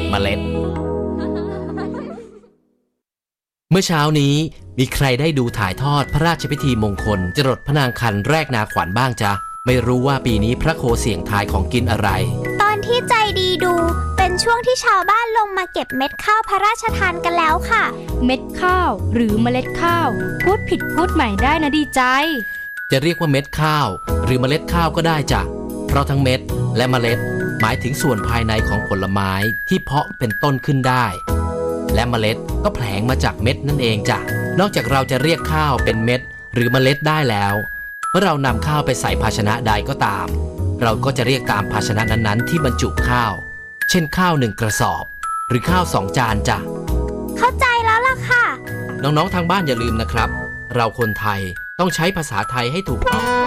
เมล็ดเมื่อเช้านี้มีใครได้ดูถ่ายทอดพระราชพิธีมงคลจรดพระนางคันแรกนาขวัญบ้างจ๊ะไม่รู้ว่าปีนี้พระโคเสี่ยงทายของกินอะไรตอนที่ใจดีดูเป็นช่วงที่ชาวบ้านลงมาเก็บเม็ดข้าวพระราชทานกันแล้วค่ะเม็ดข้าวหรือเมล็ดข้าวพูดผิดพูดใหม่ได้นะดีใจจะเรียกว่าเม็ดข้าวหรือเมล็ดข้าวก็ได้จ้ะเพราะทั้งเม็ดและเมล็ดหมายถึงส่วนภายในของผลไม้ที่เพาะเป็นต้นขึ้นได้และเมล็ดก็แผลงมาจากเม็ดนั่นเองจ้ะนอกจากเราจะเรียกข้าวเป็นเม็ดหรือเมล็ดได้แล้วเมื่อเรานำข้าวไปใส่ภาชนะใดก็ตามเราก็จะเรียกตามภาชนะนั้นๆที่บรรจุข้าวเช่นข้าว1กระสอบหรือข้าว2จานจ้ะเข้าใจแล้วล่ะค่ะน้องๆทางบ้านอย่าลืมนะครับเราคนไทยต้องใช้ภาษาไทยให้ถูกต้อง